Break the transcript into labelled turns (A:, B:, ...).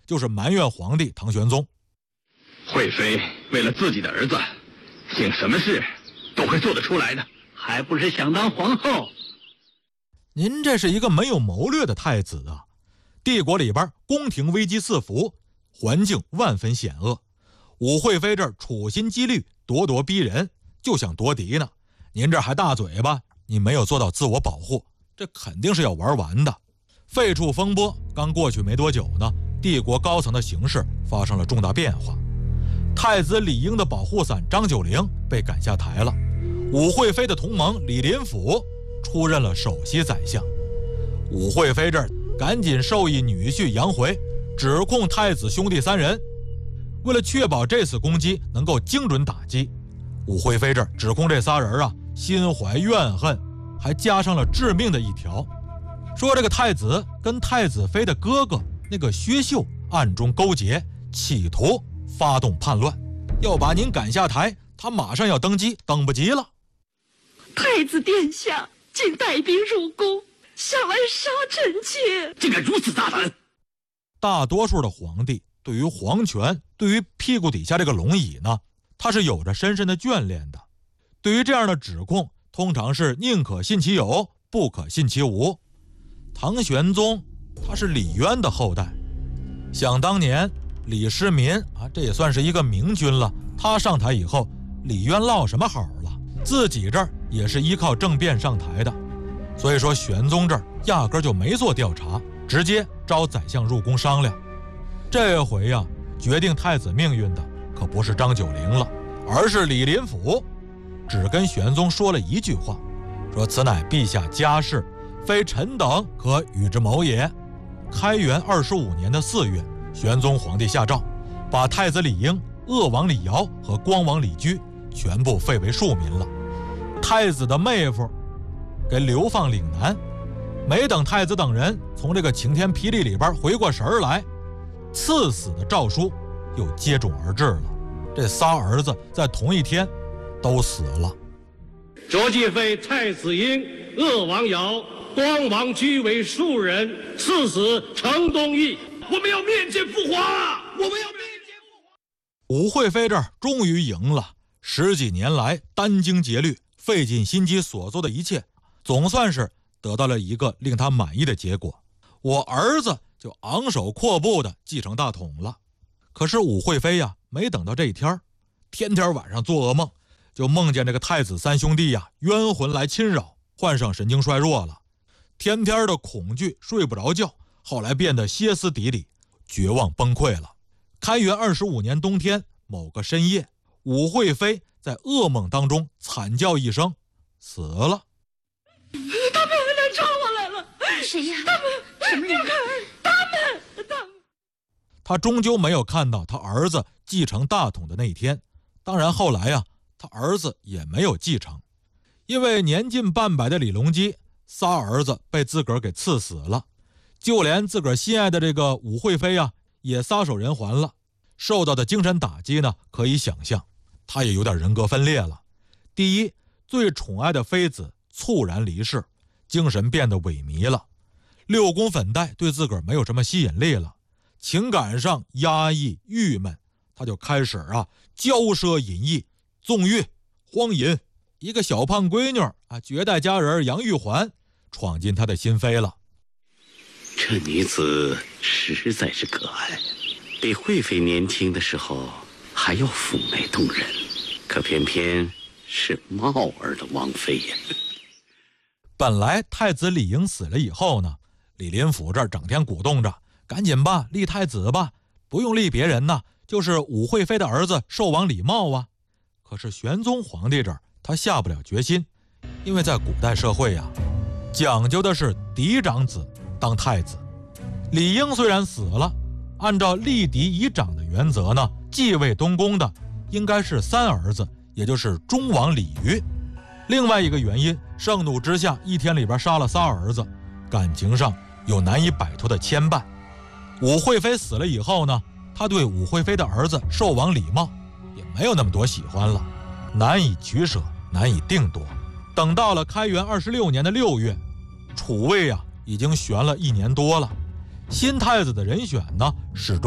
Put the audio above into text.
A: 就是埋怨皇帝唐玄宗。
B: 惠妃为了自己的儿子，姓什么事都会做得出来的，
C: 还不是想当皇后？
A: 您这是一个没有谋略的太子啊！帝国里边宫廷危机四伏，环境万分险恶，武惠妃这儿处心积虑，咄咄逼人，就想夺嫡呢。您这还大嘴巴，你没有做到自我保护，这肯定是要玩完的。废黜风波刚过去没多久呢，帝国高层的形势发生了重大变化。太子李英的保护伞张九龄被赶下台了，武惠妃的同盟李林甫出任了首席宰相。武惠妃这儿赶紧授意女婿杨回指控太子兄弟3人。为了确保这次攻击能够精准打击，武惠妃这儿指控这仨人心怀怨恨，还加上了致命的一条，说这个太子跟太子妃的哥哥那个薛秀暗中勾结，企图发动叛乱，要把您赶下台，他马上要登基，等不及了。
D: 太子殿下竟带兵入宫，想来杀臣妾，
B: 竟敢如此大胆！
A: 大多数的皇帝对于皇权，对于屁股底下这个龙椅呢，他是有着深深的眷恋的。对于这样的指控，通常是宁可信其有，不可信其无。唐玄宗他是李渊的后代，想当年李世民这也算是一个明君了。他上台以后，李渊落什么好了？自己这儿也是依靠政变上台的，所以说玄宗这儿压根就没做调查，直接招宰相入宫商量。这回决定太子命运的可不是张九龄了，而是李林甫。只跟玄宗说了一句话，说此乃陛下家事，非臣等可与之谋也。开元25年的4月，玄宗皇帝下诏，把太子李英、鄂王李尧和光王李居全部废为庶民了。太子的妹夫给流放岭南，没等太子等人从这个晴天霹雳里边回过神来，赐死的诏书又接踵而至了。这仨儿子在同一天都死了。
E: 着即废太子英、鄂王尧、光王居为庶人，赐死程东义。
B: 我们要面见父皇，我们要面见父皇。
A: 武惠妃这儿终于赢了，10几年来殚精竭虑、费尽心机所做的一切，总算是得到了一个令他满意的结果。我儿子就昂首阔步地继承大统了。可是武惠妃没等到这一天，天天晚上做噩梦，就梦见这个太子3兄弟冤魂来侵扰，患上神经衰弱了，天天的恐惧，睡不着觉，后来变得歇斯底里，绝望崩溃了。开元25年冬天某个深夜，武惠妃在噩梦当中惨叫一声，死了。
D: 他们来抓我来了！
F: 谁呀？
D: 他们
F: 什么人？
D: 他们。
A: 他终究没有看到他儿子继承大统的那一天。当然后来他儿子也没有继承，因为年近半百的李隆基仨儿子被自个儿给赐死了，就连自个儿心爱的这个武惠妃也撒手人寰了。受到的精神打击呢，可以想象，他也有点人格分裂了。第一，最宠爱的妃子猝然离世，精神变得萎靡了。6宫粉黛对自个儿没有什么吸引力了，情感上压抑郁闷，他就开始骄奢淫逸，纵欲荒淫。一个小胖闺女绝代佳人杨玉环闯进他的心扉了。
C: 这女子实在是可爱，比惠妃年轻的时候还要妩媚动人，可偏偏是茂儿的王妃呀。
A: 本来太子李英死了以后呢，李林甫这儿整天鼓动着，赶紧吧，立太子吧，不用立别人呢，就是武惠妃的儿子寿王李瑁可是玄宗皇帝这儿他下不了决心，因为在古代社会讲究的是嫡长子当太子。李英虽然死了，按照立嫡以长的原则呢，继位东宫的应该是3儿子，也就是忠王李煜。另外一个原因，盛怒之下一天里边杀了仨儿子，感情上有难以摆脱的牵绊。武惠妃死了以后呢，他对武惠妃的儿子寿王李瑁也没有那么多喜欢了，难以取舍，难以定夺。等到了开元26年的6月，储位已经悬了1年多了，新太子的人选呢始终